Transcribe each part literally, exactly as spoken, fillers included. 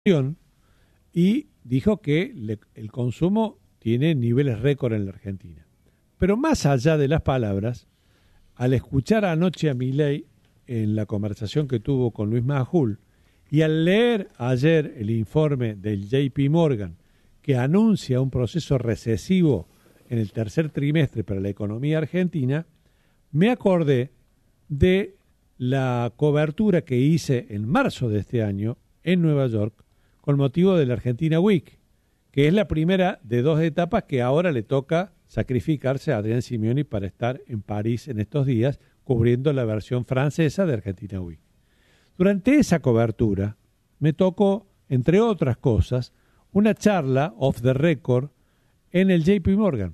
y dijo que le, el consumo tiene niveles récord en la Argentina. Pero más allá de las palabras, al escuchar anoche a Milei en la conversación que tuvo con Luis Majul y al leer ayer el informe del J P Morgan que anuncia un proceso recesivo en el tercer trimestre para la economía argentina, me acordé de la cobertura que hice en marzo de este año en Nueva York con motivo de la Argentina Week, que es la primera de dos etapas que ahora le toca sacrificarse a Adrián Simioni para estar en París en estos días cubriendo la versión francesa de Argentina Week. Durante esa cobertura me tocó, entre otras cosas, una charla off the record en el J P Morgan.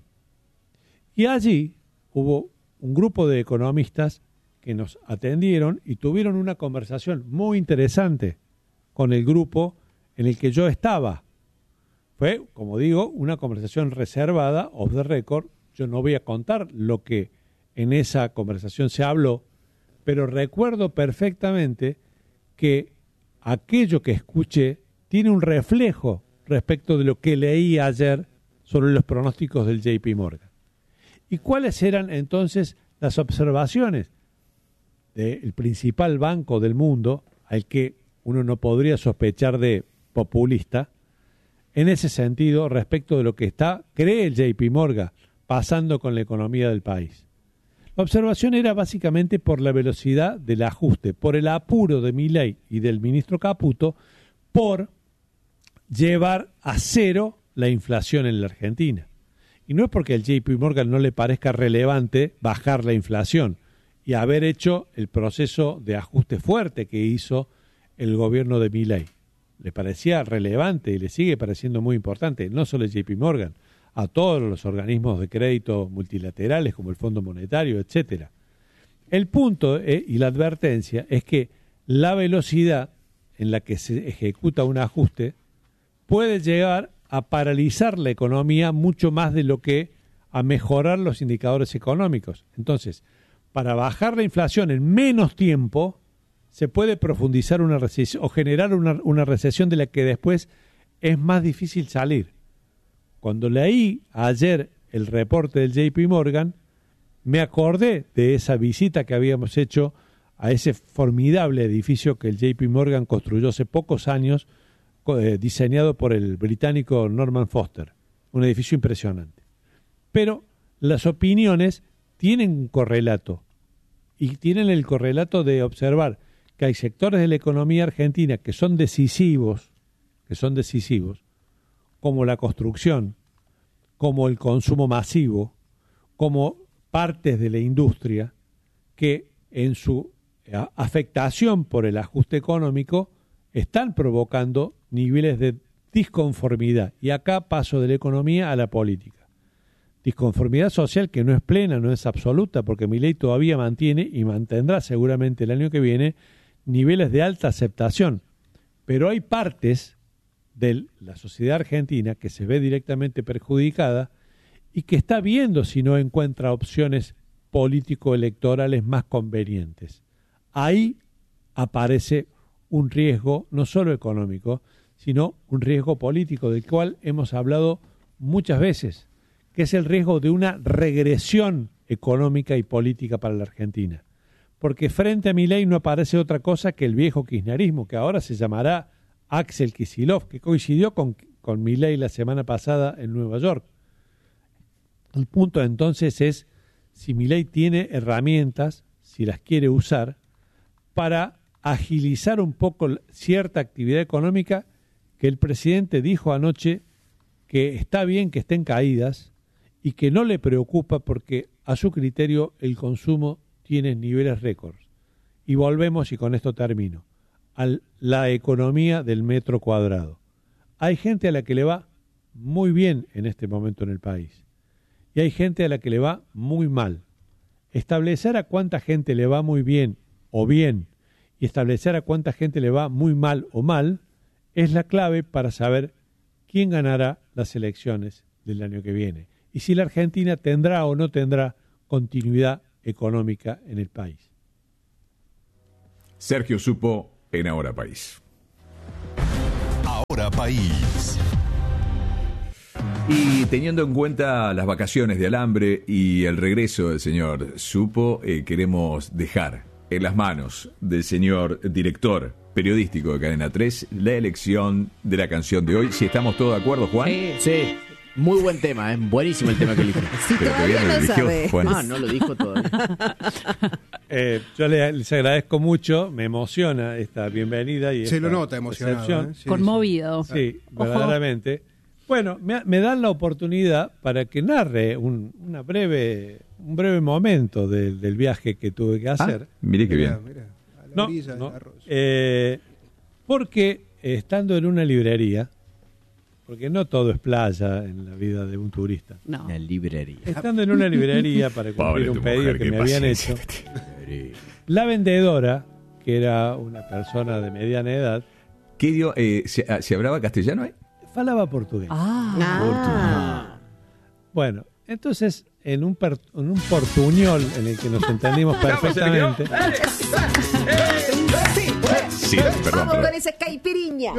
Y allí hubo un grupo de economistas que nos atendieron y tuvieron una conversación muy interesante con el grupo en el que yo estaba. Fue, como digo, una conversación reservada, off the record. Yo no voy a contar lo que en esa conversación se habló, pero recuerdo perfectamente que aquello que escuché tiene un reflejo respecto de lo que leí ayer sobre los pronósticos del J P Morgan. ¿Y cuáles eran entonces las observaciones del principal banco del mundo, al que uno no podría sospechar de populista, en ese sentido respecto de lo que está, cree el J P Morgan, pasando con la economía del país? La observación era básicamente por la velocidad del ajuste, por el apuro de Milei y del ministro Caputo por llevar a cero la inflación en la Argentina. Y no es porque al J P Morgan no le parezca relevante bajar la inflación y haber hecho el proceso de ajuste fuerte que hizo el gobierno de Milei. Le parecía relevante y le sigue pareciendo muy importante, no solo el J P Morgan, a todos los organismos de crédito multilaterales como el Fondo Monetario, etcétera. El punto eh, y la advertencia es que la velocidad en la que se ejecuta un ajuste puede llegar a paralizar la economía mucho más de lo que a mejorar los indicadores económicos. Entonces, para bajar la inflación en menos tiempo, se puede profundizar una recesión o generar una, una recesión de la que después es más difícil salir. Cuando leí ayer el reporte del J P Morgan, me acordé de esa visita que habíamos hecho a ese formidable edificio que el J P Morgan construyó hace pocos años, eh, diseñado por el británico Norman Foster, un edificio impresionante. Pero las opiniones tienen un correlato, y tienen el correlato de observar que hay sectores de la economía argentina que son decisivos, que son decisivos, como la construcción, como el consumo masivo, como partes de la industria, que en su afectación por el ajuste económico están provocando niveles de disconformidad. Y acá paso de la economía a la política. Disconformidad social que no es plena, no es absoluta, porque Milei todavía mantiene y mantendrá seguramente el año que viene niveles de alta aceptación. Pero hay partes de la sociedad argentina que se ve directamente perjudicada y que está viendo si no encuentra opciones político-electorales más convenientes. Ahí aparece un riesgo no solo económico, sino un riesgo político del cual hemos hablado muchas veces, que es el riesgo de una regresión económica y política para la Argentina. Porque frente a Milei no aparece otra cosa que el viejo kirchnerismo, que ahora se llamará Axel Kicillof, que coincidió con, con Milei la semana pasada en Nueva York. El punto entonces es si Milei tiene herramientas, si las quiere usar, para agilizar un poco cierta actividad económica que el presidente dijo anoche que está bien que estén caídas y que no le preocupa porque a su criterio el consumo tiene niveles récords. Y volvemos, y con esto termino, a la economía del metro cuadrado. Hay gente a la que le va muy bien en este momento en el país y hay gente a la que le va muy mal. Establecer a cuánta gente le va muy bien o bien y establecer a cuánta gente le va muy mal o mal es la clave para saber quién ganará las elecciones del año que viene y si la Argentina tendrá o no tendrá continuidad económica en el país. Sergio Supo en Ahora País. país. Y teniendo en cuenta las vacaciones de Alambre y el regreso del señor Supo, eh, queremos dejar en las manos del señor director periodístico de Cadena tres la elección de la canción de hoy. Si estamos todos de acuerdo, Juan. Sí, sí. Muy buen tema, ¿eh? Buenísimo el tema que eligió. Si Pero todavía todavía no no lo eligió, sabe. Juan. Ah, no lo dijo todavía. Eh, yo les, les agradezco mucho, me emociona esta bienvenida y Se esta lo nota emocionado. recepción. ¿eh? Sí, Conmovido. Sí, Ojo. verdaderamente. Bueno, me, me dan la oportunidad para que narre un, una breve, un breve momento del, del viaje que tuve que Ah, hacer. mire sí. qué Mirá, bien. mirá, a la No, orilla del no, arroz. eh, porque eh, estando en una librería, porque no todo es playa en la vida de un turista. No. Una librería. Estando en una librería para Pobre cumplir un tu pedido mujer, que qué me habían paciencia hecho, que tiene. la vendedora, que era una persona de mediana edad, ¿Qué dio? Eh, ¿se, ah, ¿Se hablaba castellano ahí? falaba portugués. Ah. Bueno, entonces en un, per- en un portuñol en el que nos entendimos perfectamente, Sí, perdón, Vamos perdón. con esa caipiriña.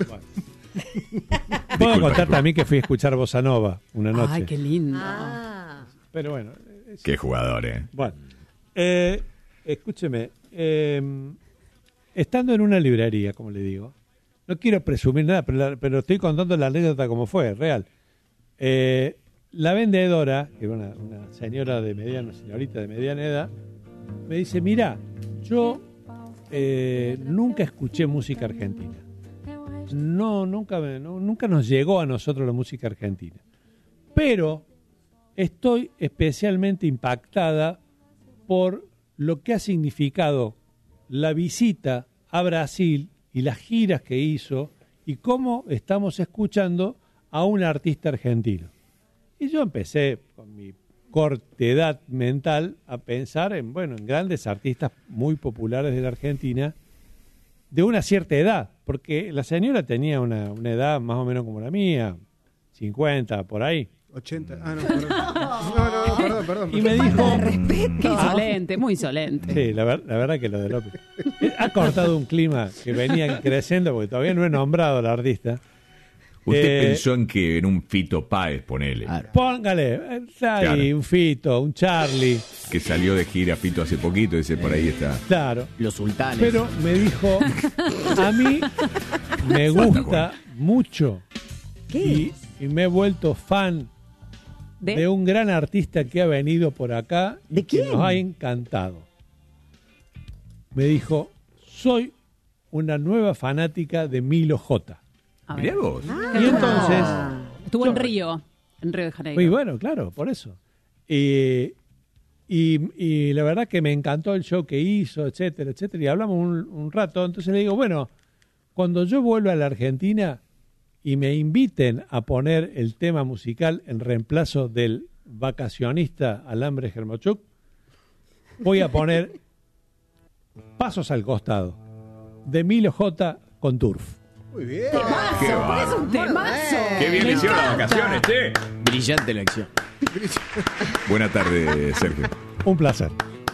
puedo Disculpa, contar disculpa. también que fui a escuchar Bossa Nova una noche. Ay, qué lindo. Ah. Pero bueno, Qué jugador, ¿eh? bueno. Eh, escúcheme, eh, estando en una librería, como le digo, no quiero presumir nada, pero, la- pero estoy contando la anécdota como fue, real. Eh, la vendedora, que era una, una señora de mediana, una señorita de mediana edad, me dice, mira, yo eh, nunca escuché música argentina. No, nunca, me- no, nunca nos llegó a nosotros la música argentina. Pero estoy especialmente impactada por lo que ha significado la visita a Brasil y las giras que hizo y cómo estamos escuchando a un artista argentino. Y yo empecé con mi cortedad mental a pensar en, bueno, en grandes artistas muy populares de la Argentina de una cierta edad, porque la señora tenía una, una edad más o menos como la mía, cincuenta, por ahí. ochenta. Ah, no, perdón. No, no, no, perdón, perdón. Y me dijo, Qué insolente, muy insolente. sí, la, ver- la verdad que lo de López eh, ha cortado un clima que venía creciendo, porque todavía no he nombrado al artista. Usted Eh, pensó en que en un Fito Páez, ponele, Claro. Póngale, eh, está ahí, Claro. un Fito, un Charlie, que salió de gira Fito hace poquito, dice, por ahí está. claro. Los sultanes. Pero me dijo, a mí me gusta mucho ¿Qué? y, y me he vuelto fan ¿De? de un gran artista que ha venido por acá y ¿De que quién? nos ha encantado. Me dijo, soy una nueva fanática de Milo J. A ver. Mirá vos. Y entonces, Estuvo en Río, en Río de Janeiro. y bueno, claro, por eso. Y, y, y la verdad que me encantó el show que hizo, etcétera, etcétera. Y hablamos un, un rato. Entonces le digo, bueno, cuando yo vuelva a la Argentina y me inviten a poner el tema musical en reemplazo del vacacionista Alambre Germochuk, voy a poner Pasos al Costado de Milo J con Turf. Muy bien. Qué bárbaro. Es un temazo. Qué bien Me hicieron las encanta. vacaciones, che. Brillante elección. Buena tarde, Sergio. Un placer.